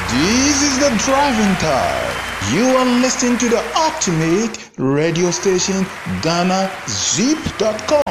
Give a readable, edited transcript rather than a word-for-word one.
This is the driving time. You are listening to the ultimate radio station, GhanaZip.com.